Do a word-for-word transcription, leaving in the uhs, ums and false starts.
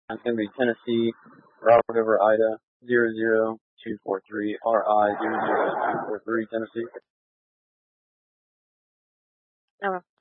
It's going to be Tennessee, Robert over Ida, zero zero two four three, R I zero zero two four three, Tennessee. Okay.